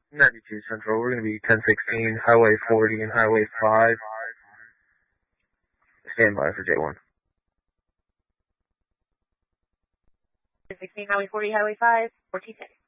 92 Central. We're going to be 1016, Highway 40 and Highway 5. Stand by for J1. 1016, Highway 40, Highway 5, 1410.